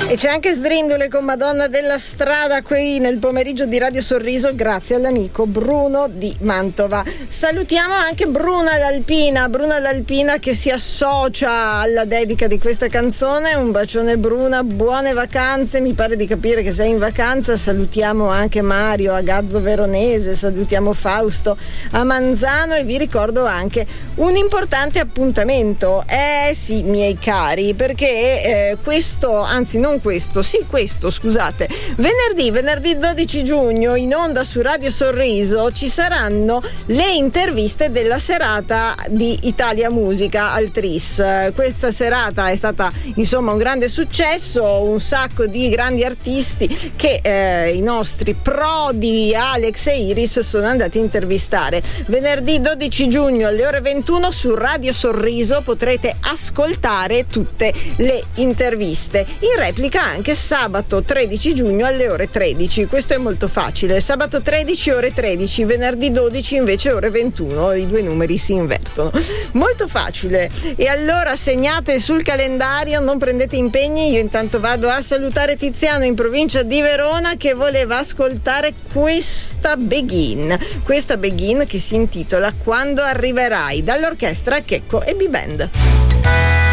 E c'è anche Sdrindole con Madonna della Strada qui nel pomeriggio di Radio Sorriso, grazie all'amico Bruno di Mantova. Salutiamo anche Bruna l'Alpina che si associa alla dedica di questa canzone. Un bacione Bruna, buone vacanze, mi pare di capire che sei in vacanza. Salutiamo anche Mario a Gazzo Veronese, salutiamo Fausto a Manzano e vi ricordo anche un importante appuntamento. Sì, miei cari, perché scusate, venerdì 12 giugno in onda su Radio Sorriso ci saranno le interviste della serata di Italia Musica al Tris. Questa serata è stata insomma un grande successo, un sacco di grandi artisti che i nostri prodi Alex e Iris sono andati a intervistare. Venerdì 12 giugno alle ore 21 su Radio Sorriso potrete ascoltare tutte le interviste, in replica anche sabato 13 giugno alle ore 13. Questo è molto facile: sabato 13 ore 13, venerdì 12 invece ore 21, i due numeri si invertono, molto facile. E allora segnate sul calendario, non prendete impegni, io intanto vado a salutare Tiziano in provincia di Verona che voleva ascoltare questa Begin che si intitola Quando arriverai, dall'orchestra Checco e B-Band.